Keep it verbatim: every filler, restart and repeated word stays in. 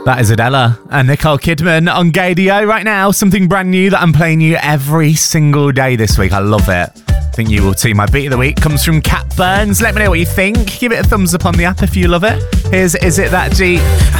That is Adela and Nicole Kidman on Gaydio right now. Something brand new that I'm playing you every single day this week. I love it. I think you will too. My beat of the week comes from Cat Burns. Let me know what you think. Give it a thumbs up on the app if you love it. Here's Is It That Deep? I